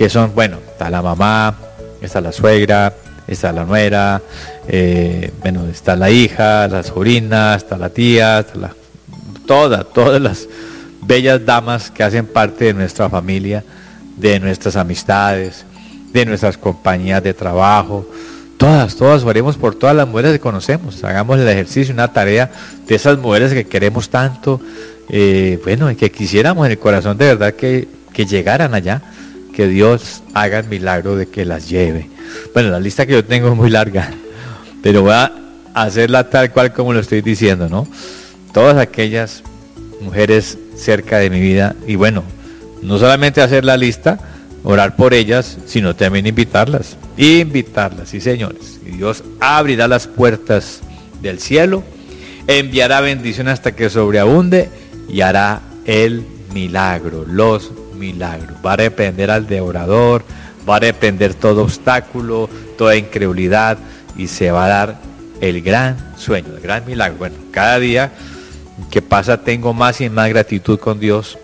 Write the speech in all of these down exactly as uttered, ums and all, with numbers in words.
que son, bueno, está la mamá, está la suegra, está la nuera, eh, bueno, está la hija, la sobrina, está la tía, está la, todas, todas las bellas damas que hacen parte de nuestra familia, de nuestras amistades, de nuestras compañías de trabajo, todas, todas, oremos por todas las mujeres que conocemos, hagamos el ejercicio, una tarea de esas mujeres que queremos tanto, eh, bueno, y que quisiéramos en el corazón de verdad que, que llegaran allá, que Dios haga el milagro de que las lleve. Bueno, la lista que yo tengo es muy larga, pero voy a hacerla tal cual como lo estoy diciendo, ¿no? Todas aquellas mujeres cerca de mi vida, y bueno, no solamente hacer la lista, orar por ellas, sino también invitarlas, invitarlas, sí señores, y Dios abrirá las puertas del cielo, enviará bendición hasta que sobreabunde y hará el milagro, los milagros, va a reprender al devorador, va a reprender todo obstáculo, toda incredulidad y se va a dar el gran sueño, el gran milagro. Bueno, cada día que pasa tengo más y más gratitud con Dios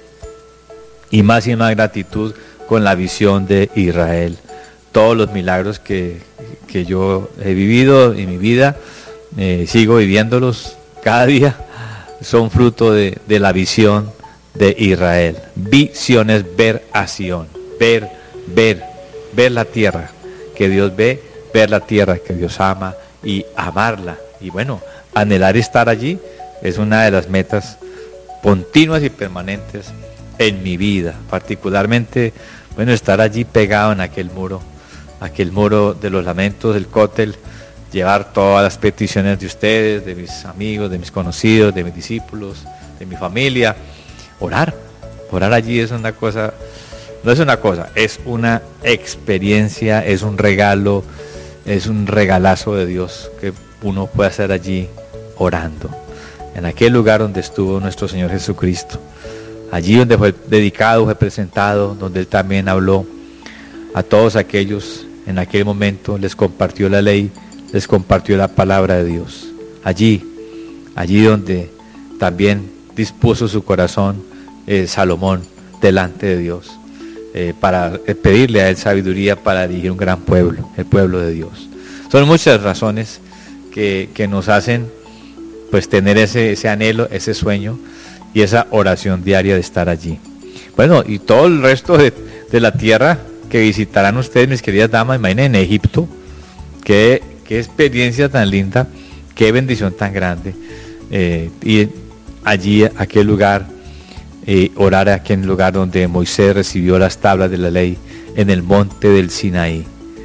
y más y más gratitud con la visión de Israel. Todos los milagros que, que yo he vivido en mi vida, eh, sigo viviéndolos cada día, son fruto de, de la visión de Israel. Visión es ver a Sion, ver, ver, ver la tierra que Dios ve, ver la tierra que Dios ama y amarla. Y bueno, anhelar estar allí es una de las metas continuas y permanentes en mi vida, particularmente, bueno, estar allí pegado en aquel muro, aquel muro de los lamentos del cótel, llevar todas las peticiones de ustedes, de mis amigos, de mis conocidos, de mis discípulos, de mi familia, orar, orar allí es una cosa, no es una cosa, es una experiencia, es un regalo, es un regalazo de Dios que uno puede hacer allí orando, en aquel lugar donde estuvo nuestro Señor Jesucristo, allí donde fue dedicado, fue presentado, donde Él también habló a todos aquellos, en aquel momento les compartió la ley, les compartió la palabra de Dios, allí, allí donde también dispuso su corazón eh, Salomón delante de Dios, eh, para eh, pedirle a Él sabiduría para dirigir un gran pueblo, el pueblo de Dios. Son muchas razones que, que nos hacen pues tener ese, ese anhelo, ese sueño y esa oración diaria de estar allí. Bueno, y todo el resto de, de la tierra que visitarán ustedes, mis queridas damas, imaginen en Egipto, qué, qué experiencia tan linda, qué bendición tan grande, eh, y allí, aquel lugar, eh, orar a aquel lugar donde Moisés recibió las tablas de la ley, en el monte del Sinaí,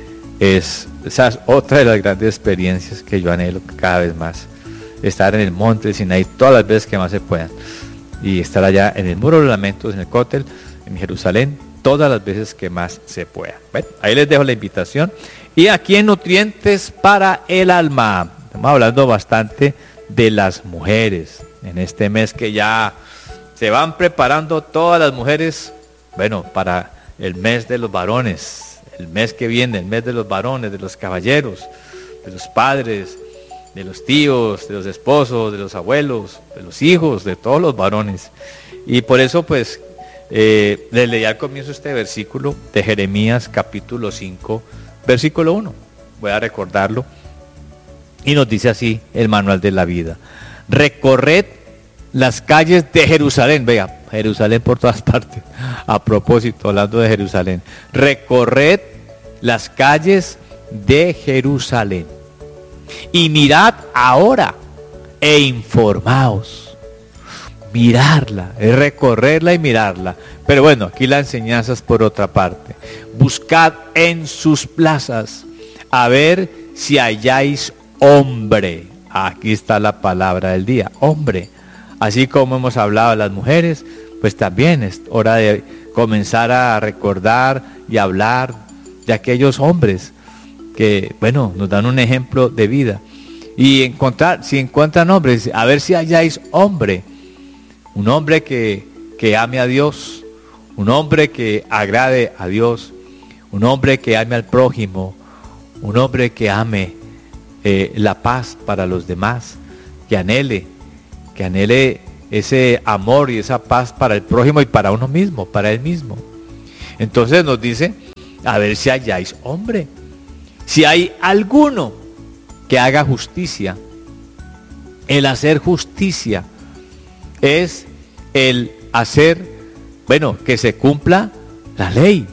es, esa es otra de las grandes experiencias que yo anhelo cada vez más, estar en el monte del Sinaí todas las veces que más se puedan, y estar allá en el muro de los lamentos, en el cótel, en Jerusalén, todas las veces que más se pueda. Bueno, ahí les dejo la invitación. Y aquí en Nutrientes para el Alma, estamos hablando bastante de las mujeres, en este mes que ya se van preparando todas las mujeres, bueno, para el mes de los varones, el mes que viene, el mes de los varones, de los caballeros, de los padres, de los tíos, de los esposos, de los abuelos, de los hijos, de todos los varones. Y por eso pues eh, les leí al comienzo este versículo de Jeremías capítulo cinco, versículo uno. Voy a recordarlo. Y nos dice así el manual de la vida: recorred las calles de Jerusalén. Vea, Jerusalén por todas partes. A propósito, hablando de Jerusalén. Recorred las calles de Jerusalén. Y mirad ahora e informaos. Mirarla, es recorrerla y mirarla. Pero bueno, aquí la enseñanza es por otra parte. Buscad en sus plazas a ver si halláis hombre. Aquí está la palabra del día, hombre. Así como hemos hablado de las mujeres, pues también es hora de comenzar a recordar y hablar de aquellos hombres que, bueno, nos dan un ejemplo de vida. Y encontrar, si encuentran hombres, a ver si halláis hombre. Un hombre que, que ame a Dios, un hombre que agrade a Dios, un hombre que ame al prójimo, un hombre que ame eh, la paz para los demás, que anhele, que anhele ese amor y esa paz para el prójimo y para uno mismo, para él mismo. Entonces nos dice a ver si halláis hombre. Si hay alguno que haga justicia. El hacer justicia es el hacer, bueno, que se cumpla la ley.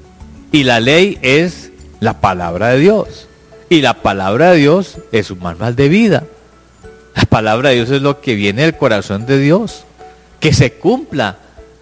Y la ley es la palabra de Dios. Y la palabra de Dios es un manual de vida. La palabra de Dios es lo que viene del corazón de Dios. Que se cumpla.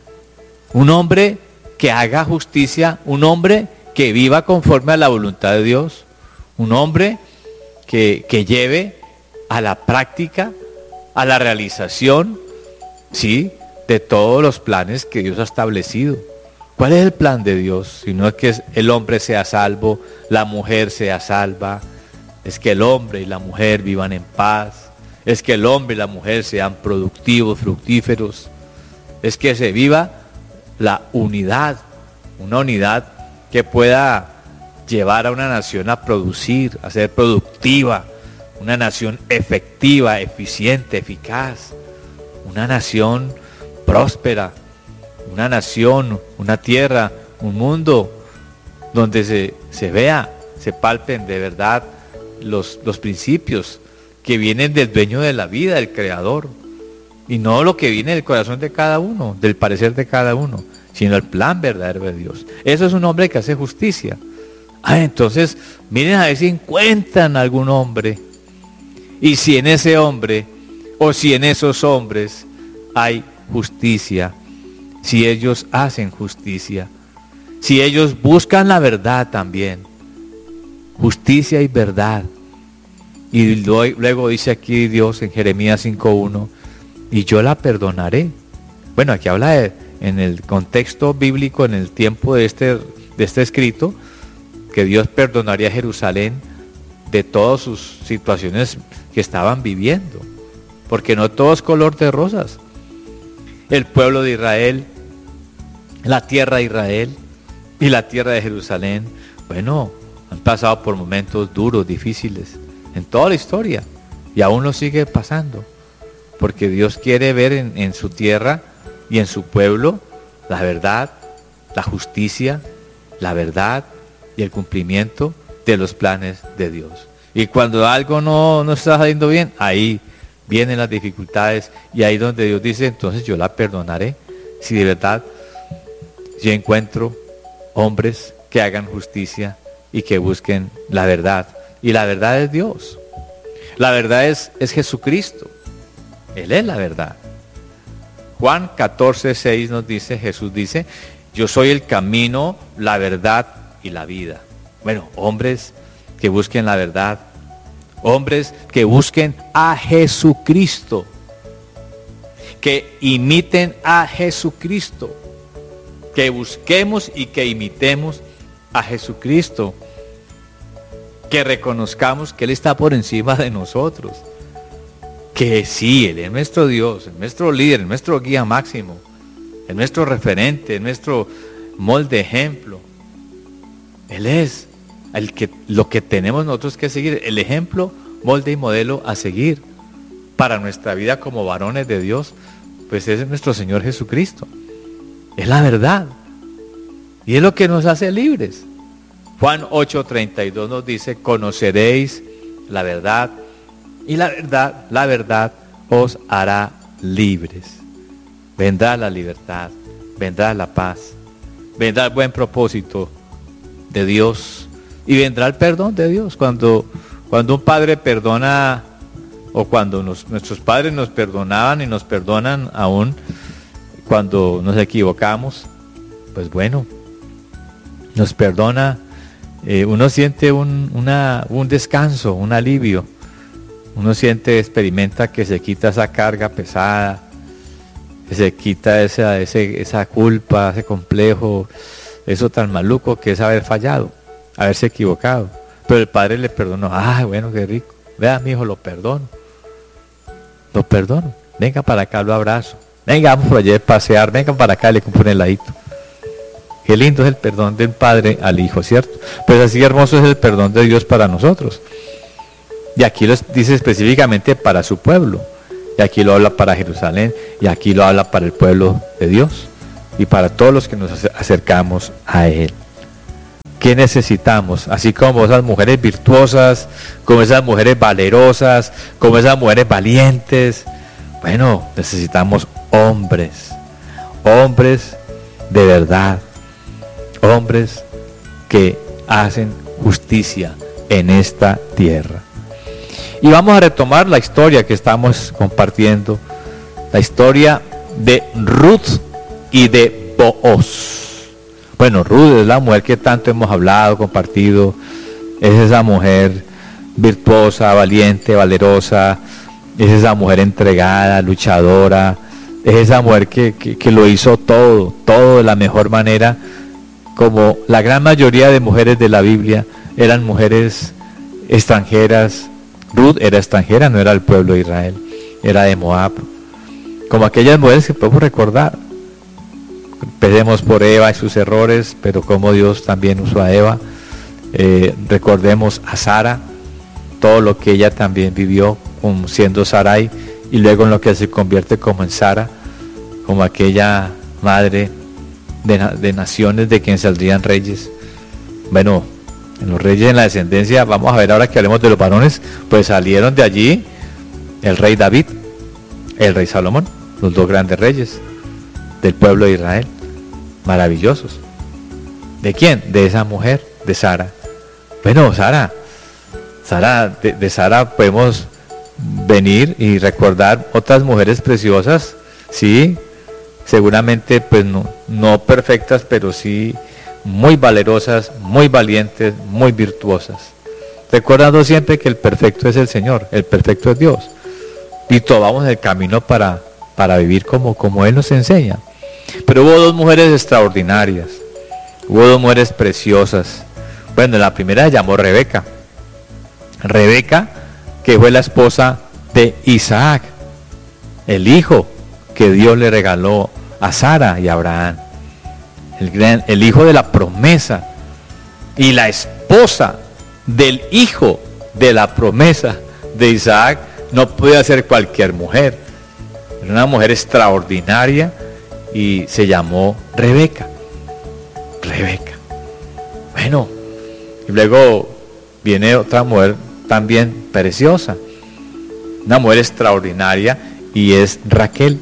Un hombre que haga justicia, un hombre que viva conforme a la voluntad de Dios. Un hombre que, que lleve a la práctica, a la realización, ¿sí?, de todos los planes que Dios ha establecido. ¿Cuál es el plan de Dios? Si no es que el hombre sea salvo, la mujer sea salva, es que el hombre y la mujer vivan en paz, es que el hombre y la mujer sean productivos, fructíferos, es que se viva la unidad, una unidad que pueda llevar a una nación a producir, a ser productiva, una nación efectiva, eficiente, eficaz, una nación próspera, una nación, una tierra, un mundo donde se, se vea, se palpen de verdad los, los principios que vienen del dueño de la vida, del creador, y no lo que viene del corazón de cada uno, del parecer de cada uno, sino el plan verdadero de Dios. Eso es un hombre que hace justicia. Ah, entonces, miren a ver si encuentran algún hombre, y si en ese hombre, o si en esos hombres hay justicia, si ellos hacen justicia, si ellos buscan la verdad también, justicia y verdad. Y luego dice aquí Dios en Jeremías cinco uno, y yo la perdonaré. Bueno, aquí habla de, en el contexto bíblico, en el tiempo de este, de este escrito, que Dios perdonaría a Jerusalén de todas sus situaciones que estaban viviendo, porque no todo es color de rosas. El pueblo de Israel, la tierra de Israel y la tierra de Jerusalén, bueno, han pasado por momentos duros, difíciles, en toda la historia, y aún lo sigue pasando, porque Dios quiere ver en, en su tierra y en su pueblo la verdad, la justicia, la verdad y el cumplimiento de los planes de Dios. Y cuando algo no, no está saliendo bien, ahí vienen las dificultades, y ahí donde Dios dice, entonces yo la perdonaré, si de verdad yo encuentro hombres que hagan justicia y que busquen la verdad. Y la verdad es Dios. La verdad es, es Jesucristo. Él es la verdad. Juan catorce seis nos dice, Jesús dice, yo soy el camino, la verdad y la vida. Bueno, hombres que busquen la verdad, hombres que busquen a Jesucristo, que imiten a Jesucristo, que busquemos y que imitemos a Jesucristo, que reconozcamos que Él está por encima de nosotros, que sí, Él es nuestro Dios, es nuestro líder, es nuestro guía máximo, es nuestro referente, es nuestro molde ejemplo. Él es el que, lo que tenemos nosotros que seguir, el ejemplo, molde y modelo a seguir para nuestra vida como varones de Dios, pues es nuestro Señor Jesucristo. Es la verdad. Y es lo que nos hace libres. Juan ocho treinta y dos nos dice, conoceréis la verdad, y la verdad, la verdad os hará libres. Vendrá la libertad, vendrá la paz, vendrá el buen propósito de Dios, y vendrá el perdón de Dios. Cuando, cuando un padre perdona, o cuando nos, nuestros padres nos perdonaban y nos perdonan aún cuando nos equivocamos, pues bueno, nos perdona, eh, uno siente un, una, un descanso, un alivio, uno siente, experimenta que se quita esa carga pesada, que se quita esa, ese, esa culpa, ese complejo, eso tan maluco que es haber fallado, haberse equivocado. Pero el padre le perdonó. Ah, bueno, qué rico. Vea, mi hijo, lo perdono. Lo perdono. Venga para acá, lo abrazo. Venga, vamos por allá a pasear. Venga para acá, le compro un heladito. Qué lindo es el perdón del padre al hijo, ¿cierto? Pues así hermoso es el perdón de Dios para nosotros. Y aquí lo dice específicamente para su pueblo. Y aquí lo habla para Jerusalén. Y aquí lo habla para el pueblo de Dios. Y para todos los que nos acercamos a Él. ¿Qué necesitamos? Así como esas mujeres virtuosas, como esas mujeres valerosas, como esas mujeres valientes. Bueno, necesitamos hombres, hombres de verdad, hombres que hacen justicia en esta tierra. Y vamos a retomar la historia que estamos compartiendo, la historia de Ruth y de Booz. Bueno, Ruth es la mujer que tanto hemos hablado, compartido, es esa mujer virtuosa, valiente, valerosa, es esa mujer entregada, luchadora, es esa mujer que, que, que lo hizo todo, todo de la mejor manera, como la gran mayoría de mujeres de la Biblia eran mujeres extranjeras. Ruth era extranjera, no era del pueblo de Israel, era de Moab, como aquellas mujeres que podemos recordar. Empecemos por Eva y sus errores, pero como Dios también usó a Eva. Eh, recordemos a Sara, todo lo que ella también vivió como siendo Sarai, y luego en lo que se convierte como en Sara, como aquella madre de, de naciones de quien saldrían reyes. Bueno, en los reyes en la descendencia, vamos a ver ahora que hablemos de los varones, pues salieron de allí el rey David, el rey Salomón, los dos grandes reyes del pueblo de Israel, maravillosos. ¿De quién? De esa mujer, de Sara. Bueno, Sara, Sara, de, de Sara podemos venir y recordar otras mujeres preciosas, sí, seguramente pues no, no perfectas, pero sí muy valerosas, muy valientes, muy virtuosas. Recordando siempre que el perfecto es el Señor, el perfecto es Dios. Y tomamos el camino para, para vivir como, como Él nos enseña. Pero hubo dos mujeres extraordinarias, hubo dos mujeres preciosas. Bueno, la primera se llamó Rebeca. Rebeca, que fue la esposa de Isaac, el hijo que Dios le regaló a Sara y a Abraham. El, gran, el hijo de la promesa y la esposa del hijo de la promesa de Isaac no podía ser cualquier mujer. Era una mujer extraordinaria y se llamó Rebeca. Rebeca. Bueno, y luego viene otra mujer también preciosa, una mujer extraordinaria, y es Raquel.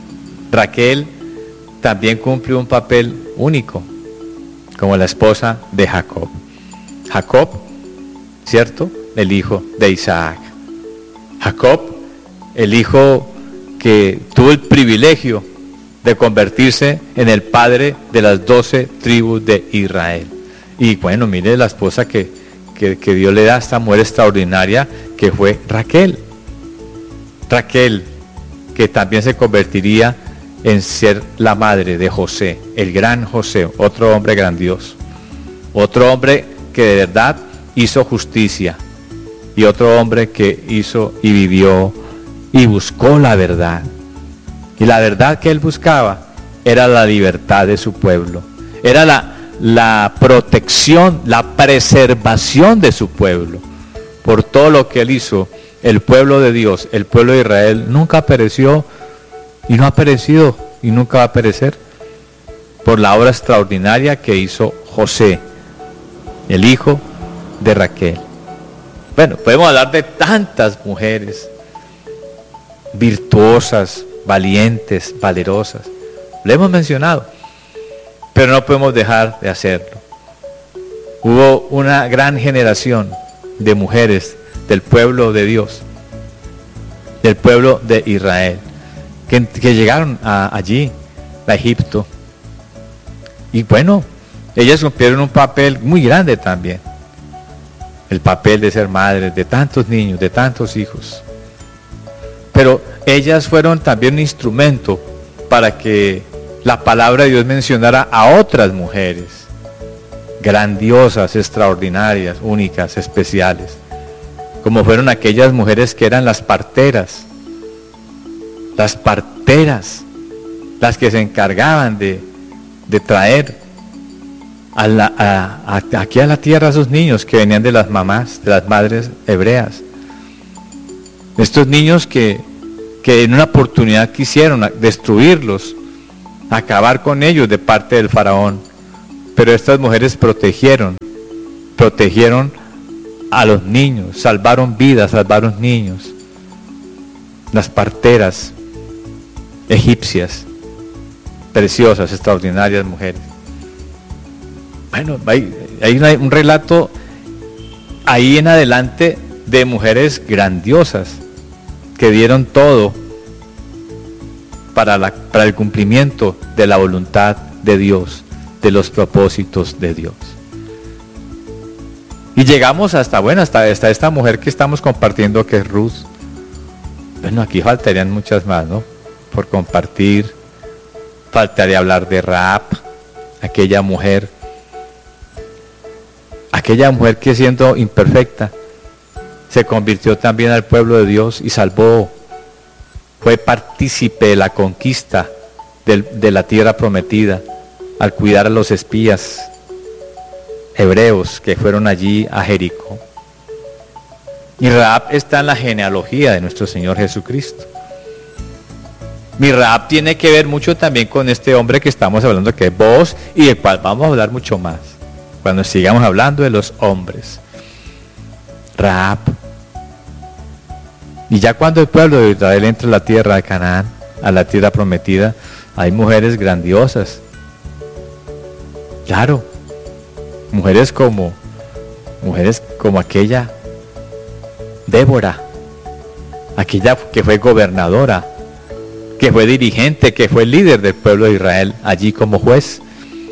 Raquel también cumple un papel único como la esposa de Jacob. Jacob, ¿cierto? El hijo de Isaac. Jacob, el hijo que tuvo el privilegio de convertirse en el padre de las doce tribus de Israel. Y bueno, mire la esposa que, que, que Dios le da a esta mujer extraordinaria, que fue Raquel. Raquel, que también se convertiría en ser la madre de José, el gran José, otro hombre grandioso, otro hombre que de verdad hizo justicia, y otro hombre que hizo y vivió y buscó la verdad. Y la verdad que él buscaba era la libertad de su pueblo, era la, la protección, la preservación de su pueblo. Por todo lo que él hizo, el pueblo de Dios, el pueblo de Israel, nunca pereció y no ha perecido y nunca va a perecer, por la obra extraordinaria que hizo José, el hijo de Raquel. Bueno, podemos hablar de tantas mujeres virtuosas, valientes, valerosas. Lo hemos mencionado, pero no podemos dejar de hacerlo. Hubo una gran generación de mujeres del pueblo de Dios, del pueblo de Israel, que, que llegaron a, allí, a Egipto. Y bueno, ellas cumplieron un papel muy grande también. El papel de ser madres de tantos niños, de tantos hijos. Pero ellas fueron también un instrumento para que la palabra de Dios mencionara a otras mujeres grandiosas, extraordinarias, únicas, especiales, como fueron aquellas mujeres que eran las parteras, las parteras, las que se encargaban de, de traer a la, a, a, aquí a la tierra a esos niños que venían de las mamás, de las madres hebreas. Estos niños que, que en una oportunidad quisieron destruirlos, acabar con ellos de parte del faraón, pero estas mujeres protegieron protegieron a los niños, salvaron vidas, salvaron niños. Las parteras egipcias, preciosas, extraordinarias mujeres. Bueno, hay, hay una, un relato ahí en adelante de mujeres grandiosas que dieron todo para, la, para el cumplimiento de la voluntad de Dios, de los propósitos de Dios. Y llegamos hasta, bueno, hasta, hasta esta mujer que estamos compartiendo, que es Ruth. Bueno, aquí faltarían muchas más, ¿no? Por compartir. Faltaría hablar de Rahab, aquella mujer, aquella mujer que siendo imperfecta, se convirtió también al pueblo de Dios y salvó, fue partícipe de la conquista de, de la tierra prometida, al cuidar a los espías hebreos que fueron allí a Jericó. Y Rahab está en la genealogía de nuestro Señor Jesucristo. Mi Rahab tiene que ver mucho también con este hombre que estamos hablando, que es Booz, y del cual vamos a hablar mucho más cuando sigamos hablando de los hombres. Rahab. Y ya cuando el pueblo de Israel entra a la tierra de Canaán, a la tierra prometida, hay mujeres grandiosas. Claro, mujeres como, mujeres como aquella Débora, aquella que fue gobernadora, que fue dirigente, que fue líder del pueblo de Israel, allí como juez.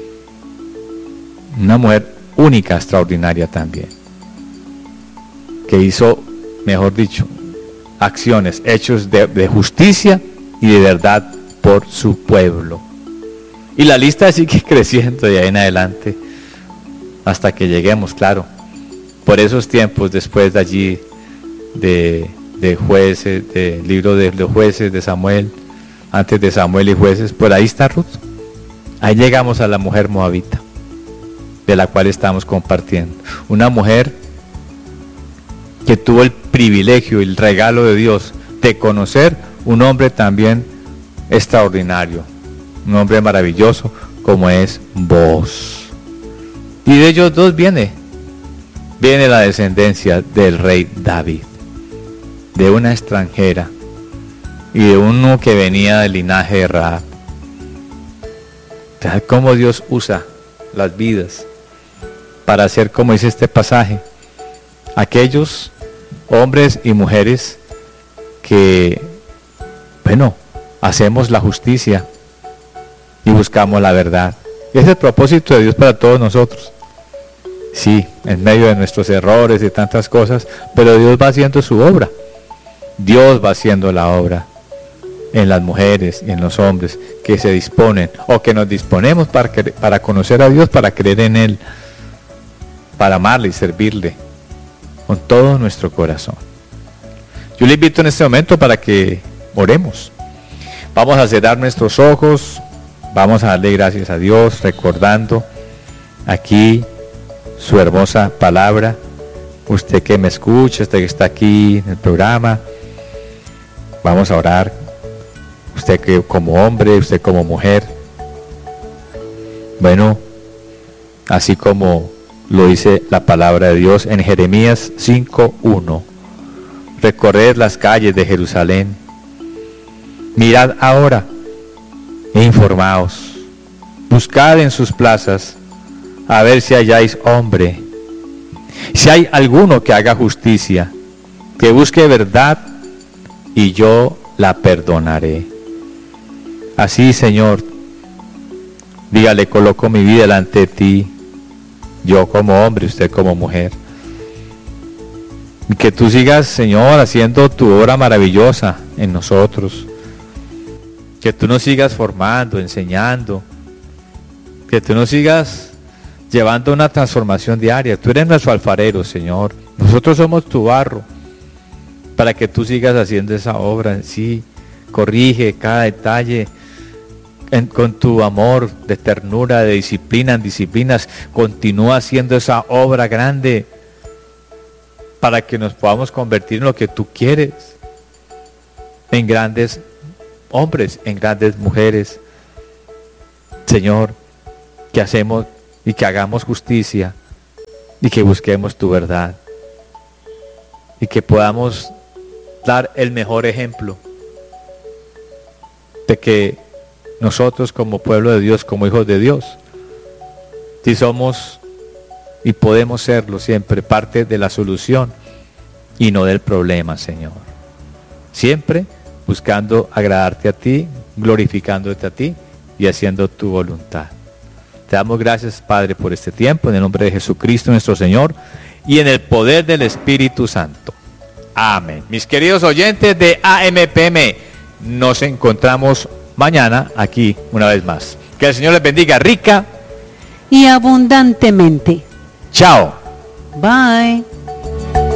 Una mujer única, extraordinaria también, que hizo, mejor dicho, acciones, hechos de, de justicia y de verdad por su pueblo. Y la lista sigue creciendo de ahí en adelante, hasta que lleguemos, claro, por esos tiempos después de allí, de, de jueces, del libro de los jueces de Samuel, antes de Samuel y jueces, por ahí está Ruth. Ahí llegamos a la mujer moabita, de la cual estamos compartiendo. Una mujer que tuvo el privilegio y el regalo de Dios de conocer un hombre también extraordinario, un hombre maravilloso como es Booz. Y de ellos dos viene, viene la descendencia del rey David, de una extranjera y de uno que venía del linaje de Rahab. ¿Sabes cómo Dios usa las vidas para hacer, como dice este pasaje, aquellos hombres y mujeres que, bueno, hacemos la justicia y buscamos la verdad? Ese es el propósito de Dios para todos nosotros. Sí, en medio de nuestros errores y tantas cosas, pero Dios va haciendo su obra. Dios va haciendo la obra en las mujeres y en los hombres que se disponen o que nos disponemos para, para conocer a Dios, para creer en Él, para amarle y servirle con todo nuestro corazón. Yo le invito en este momento para que oremos. Vamos a cerrar nuestros ojos, vamos a darle gracias a Dios, recordando aquí su hermosa palabra. Usted que me escucha, usted que está aquí en el programa, vamos a orar. Usted que como hombre, usted como mujer. Bueno, así como lo dice la palabra de Dios en Jeremías cinco uno. Recorred las calles de Jerusalén. Mirad ahora e informaos. Buscad en sus plazas a ver si halláis hombre. Si hay alguno que haga justicia, que busque verdad, y yo la perdonaré. Así, Señor, dígale, coloco mi vida delante de ti, yo como hombre, usted como mujer. Y que tú sigas, Señor, haciendo tu obra maravillosa en nosotros. Que tú nos sigas formando, enseñando. Que tú nos sigas llevando una transformación diaria. Tú eres nuestro alfarero, Señor. Nosotros somos tu barro. Para que tú sigas haciendo esa obra en sí. Corrige cada detalle en, con tu amor de ternura, de disciplina en disciplinas. Continúa haciendo esa obra grande para que nos podamos convertir en lo que tú quieres, en grandes hombres, en grandes mujeres. Señor, que hacemos y que hagamos justicia y que busquemos tu verdad y que podamos dar el mejor ejemplo de que nosotros como pueblo de Dios, como hijos de Dios, si somos y podemos serlo siempre parte de la solución y no del problema, Señor. Siempre buscando agradarte a ti, glorificándote a ti y haciendo tu voluntad. Te damos gracias, Padre, por este tiempo, en el nombre de Jesucristo nuestro Señor y en el poder del Espíritu Santo. Amén. Mis queridos oyentes de A M P M, nos encontramos mañana aquí una vez más. Que el Señor les bendiga rica y abundantemente. Chao. Bye.